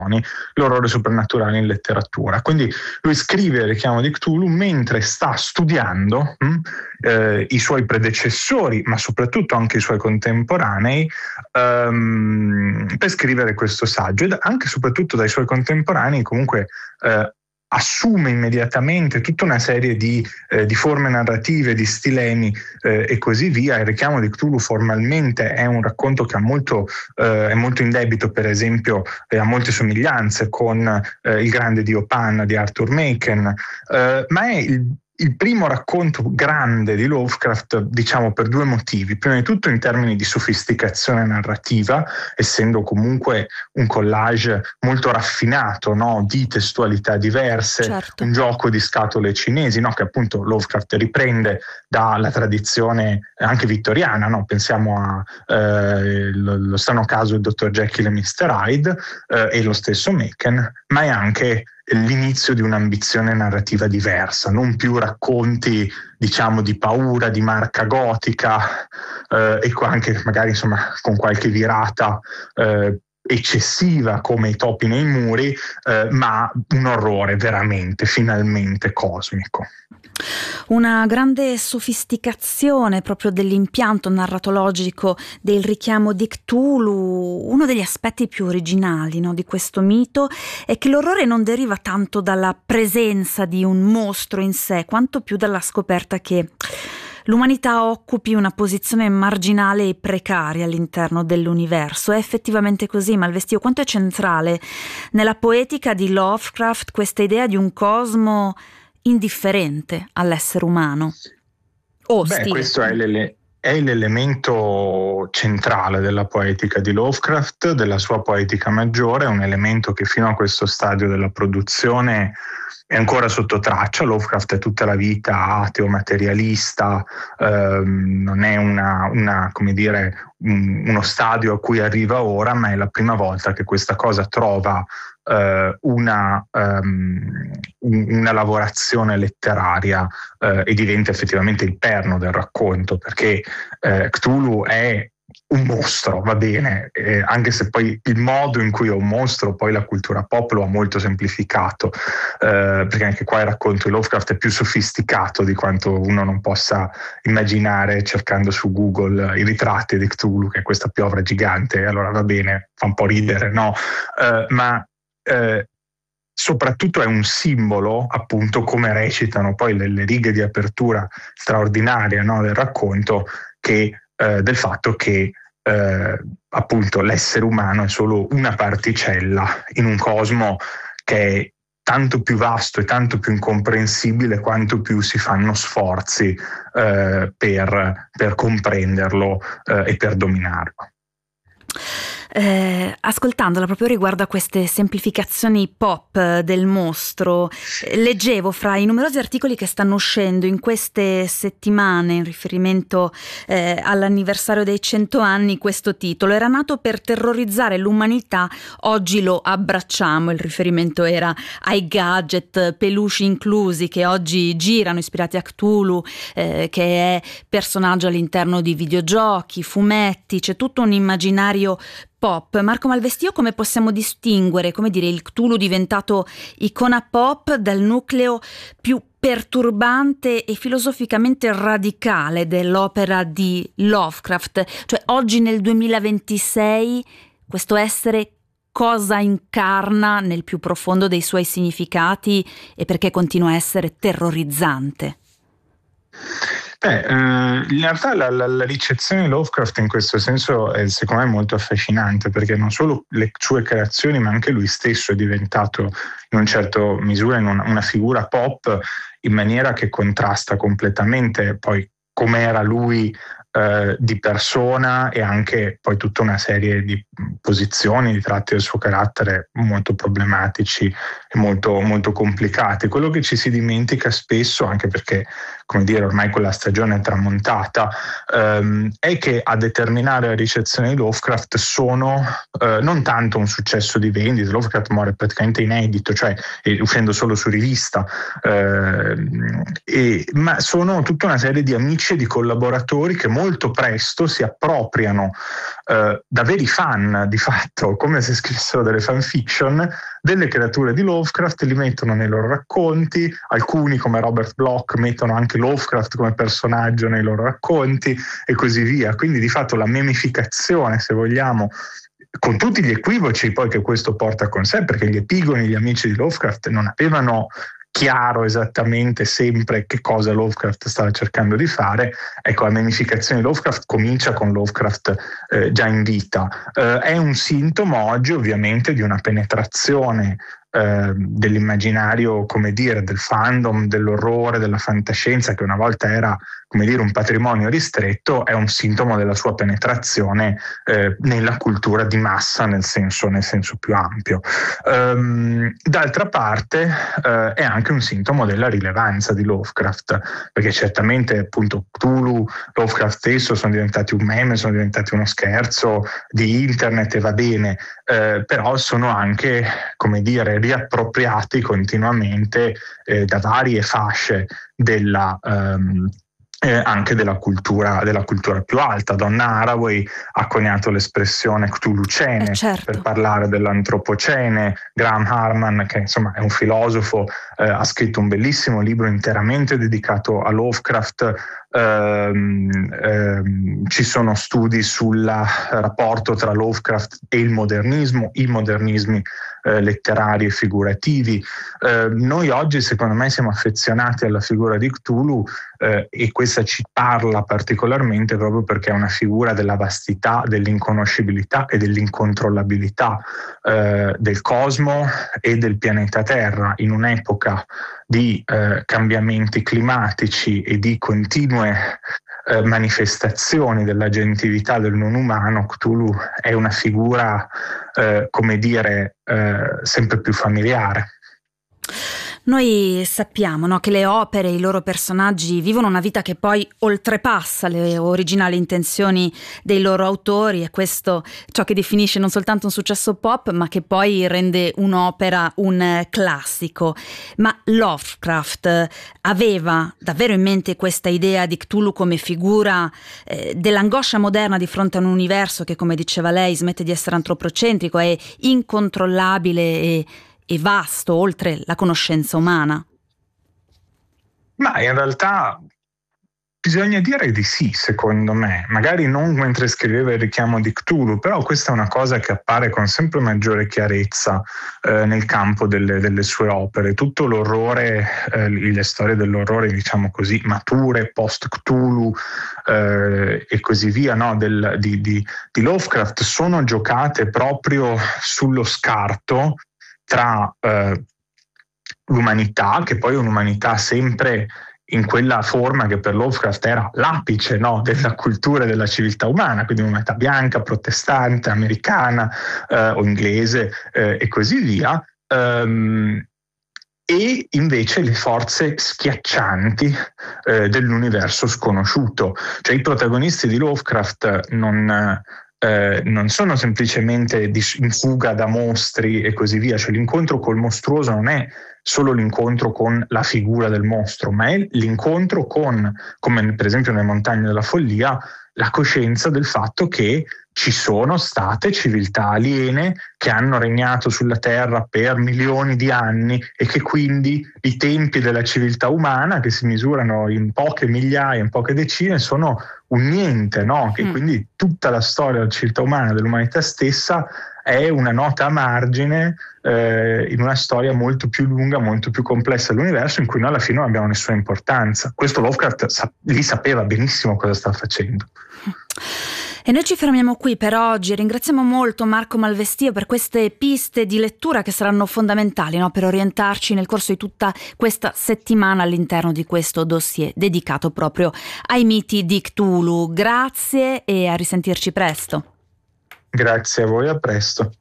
l'orrore soprannaturale in letteratura. Quindi lui scrive Il richiamo di Cthulhu mentre sta studiando i suoi predecessori, ma soprattutto anche i suoi contemporanei, per scrivere questo saggio, ed anche e soprattutto dai suoi contemporanei comunque assume immediatamente tutta una serie di forme narrative, di stilemi e così via. Il richiamo di Cthulhu formalmente è un racconto che è molto in debito, per esempio, ha molte somiglianze con il grande dio Pan di Arthur Machen, ma è il primo racconto grande di Lovecraft, diciamo, per due motivi. Prima di tutto in termini di sofisticazione narrativa, essendo comunque un collage molto raffinato, no? Di testualità diverse, certo. Un gioco di scatole cinesi, no? Che appunto Lovecraft riprende dalla tradizione anche vittoriana, no? Pensiamo a lo strano caso del Dr. Jekyll e Mr. Hyde e lo stesso Machen, ma è anche l'inizio di un'ambizione narrativa diversa, non più racconti, diciamo, di paura, di marca gotica e anche magari insomma con qualche virata eccessiva come i topi nei muri, ma un orrore veramente, finalmente cosmico. Una grande sofisticazione proprio dell'impianto narratologico del richiamo di Cthulhu. Uno degli aspetti più originali, no, di questo mito è che l'orrore non deriva tanto dalla presenza di un mostro in sé, quanto più dalla scoperta che l'umanità occupi una posizione marginale e precaria all'interno dell'universo. È effettivamente così, Malvestio? Quanto è centrale nella poetica di Lovecraft questa idea di un cosmo indifferente all'essere umano? Questo è l'elemento centrale della poetica di Lovecraft, della sua poetica maggiore, è un elemento che fino a questo stadio della produzione è ancora sotto traccia. Lovecraft è tutta la vita ateo materialista, non è uno stadio a cui arriva ora, ma è la prima volta che questa cosa trova una lavorazione letteraria e diventa effettivamente il perno del racconto, perché Cthulhu è un mostro, va bene, anche se poi il modo in cui è un mostro poi la cultura pop lo ha molto semplificato, perché anche qua il racconto di Lovecraft è più sofisticato di quanto uno non possa immaginare cercando su Google i ritratti di Cthulhu, che è questa piovra gigante. Allora va bene, fa un po' ridere, no? Ma soprattutto è un simbolo, appunto, come recitano poi le righe di apertura straordinaria, no, del racconto, che del fatto che appunto l'essere umano è solo una particella in un cosmo che è tanto più vasto e tanto più incomprensibile quanto più si fanno sforzi per comprenderlo e per dominarlo. Ascoltandola proprio riguardo a queste semplificazioni pop del mostro, leggevo fra i numerosi articoli che stanno uscendo in queste settimane in riferimento all'anniversario dei 100 anni questo titolo: era nato per terrorizzare l'umanità, oggi lo abbracciamo. Il riferimento era ai gadget, peluche inclusi, che oggi girano ispirati a Cthulhu, che è personaggio all'interno di videogiochi, fumetti, c'è tutto un immaginario pop. Marco Malvestio, come possiamo distinguere, come dire, il Cthulhu diventato icona pop dal nucleo più perturbante e filosoficamente radicale dell'opera di Lovecraft? Cioè, oggi nel 2026 questo essere cosa incarna nel più profondo dei suoi significati e perché continua a essere terrorizzante? In realtà la ricezione di Lovecraft in questo senso è secondo me molto affascinante, perché non solo le sue creazioni ma anche lui stesso è diventato in un certo misura una figura pop, in maniera che contrasta completamente poi come era lui di persona e anche poi tutta una serie di posizioni, di tratti del suo carattere molto problematici e molto, molto complicati. Quello che ci si dimentica spesso, anche perché come dire, ormai quella stagione è tramontata, è che a determinare la ricezione di Lovecraft sono non tanto un successo di vendita. Lovecraft muore praticamente inedito, cioè uscendo solo su rivista, ma sono tutta una serie di amici e di collaboratori che molto presto si appropriano da veri fan, di fatto, come se scrissero delle fanfiction, delle creature di Lovecraft, li mettono nei loro racconti. Alcuni, come Robert Bloch, mettono anche Lovecraft come personaggio nei loro racconti e così via. Quindi di fatto la memificazione, se vogliamo, con tutti gli equivoci poi che questo porta con sé, perché gli epigoni, gli amici di Lovecraft, non avevano chiaro esattamente sempre che cosa Lovecraft stava cercando di fare. Ecco, la memificazione di Lovecraft comincia con Lovecraft già in vita. È un sintomo oggi ovviamente di una penetrazione dell'immaginario, come dire, del fandom, dell'orrore, della fantascienza, che una volta era, come dire, un patrimonio ristretto. È un sintomo della sua penetrazione nella cultura di massa, nel senso più ampio. D'altra parte è anche un sintomo della rilevanza di Lovecraft, perché certamente appunto Cthulhu, Lovecraft stesso sono diventati un meme, sono diventati uno scherzo di internet, e va bene, però sono anche, come dire, riappropriati continuamente da varie fasce anche della cultura più alta. Donna Haraway ha coniato l'espressione Cthulhucene, certo, per parlare dell'antropocene. Graham Harman, che insomma è un filosofo, ha scritto un bellissimo libro interamente dedicato a Lovecraft. Ci sono studi sul rapporto tra Lovecraft e il modernismo, i modernismi letterari e figurativi. Noi oggi, secondo me, siamo affezionati alla figura di Cthulhu, e questa ci parla particolarmente proprio perché è una figura della vastità, dell'inconoscibilità e dell'incontrollabilità del cosmo e del pianeta Terra, in un'epoca di cambiamenti climatici e di continue manifestazioni dell'agentività del non umano. Cthulhu è una figura, come dire, sempre più familiare. Noi sappiamo, no, che le opere, i loro personaggi vivono una vita che poi oltrepassa le originali intenzioni dei loro autori, e questo ciò che definisce non soltanto un successo pop, ma che poi rende un'opera un classico. Ma Lovecraft aveva davvero in mente questa idea di Cthulhu come figura dell'angoscia moderna di fronte a un universo che, come diceva lei, smette di essere antropocentrico, è incontrollabile e vasto oltre la conoscenza umana? Ma in realtà bisogna dire di sì, secondo me. Magari non mentre scriveva il richiamo di Cthulhu, però questa è una cosa che appare con sempre maggiore chiarezza nel campo delle sue opere. Tutto l'orrore, le storie dell'orrore, diciamo così, mature, post-Cthulhu e così via, no? di Lovecraft, sono giocate proprio sullo scarto tra l'umanità, che poi è un'umanità sempre in quella forma che per Lovecraft era l'apice, no, della cultura e della civiltà umana, quindi un'umanità bianca, protestante, americana o inglese e così via, e invece le forze schiaccianti dell'universo sconosciuto. Cioè i protagonisti di Lovecraft non sono semplicemente in fuga da mostri e così via. Cioè l'incontro col mostruoso non è solo l'incontro con la figura del mostro, ma è l'incontro con, come per esempio nelle Montagne della Follia, la coscienza del fatto che ci sono state civiltà aliene che hanno regnato sulla Terra per milioni di anni, e che quindi i tempi della civiltà umana, che si misurano in poche migliaia, in poche decine, sono un niente, no? Che quindi tutta la storia della civiltà umana, dell'umanità stessa, è una nota a margine in una storia molto più lunga, molto più complessa dell'universo, in cui noi alla fine non abbiamo nessuna importanza. Questo Lovecraft lì sapeva benissimo cosa stava facendo. E noi ci fermiamo qui per oggi. Ringraziamo molto Marco Malvestio per queste piste di lettura che saranno fondamentali, no, per orientarci nel corso di tutta questa settimana all'interno di questo dossier dedicato proprio ai miti di Cthulhu. Grazie e a risentirci presto. Grazie a voi, a presto.